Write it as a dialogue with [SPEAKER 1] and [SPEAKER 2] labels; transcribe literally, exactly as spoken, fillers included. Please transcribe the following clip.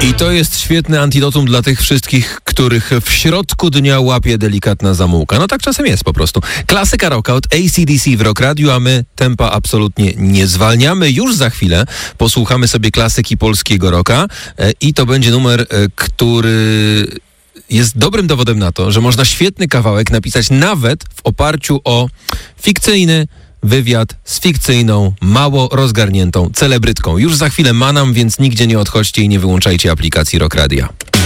[SPEAKER 1] I to jest świetne antidotum dla tych wszystkich, których w środku dnia łapie delikatna zamułka. No tak czasem jest po prostu. Klasyka rocka od A C D C w Rock Radio, a my tempa absolutnie nie zwalniamy. Już za chwilę posłuchamy sobie klasyki polskiego rocka e, i to będzie numer, e, który jest dobrym dowodem na to, że można świetny kawałek napisać nawet w oparciu o fikcyjny wywiad z fikcyjną, mało rozgarniętą celebrytką. Już za chwilę manam, więc nigdzie nie odchodźcie i nie wyłączajcie aplikacji Rock Radia.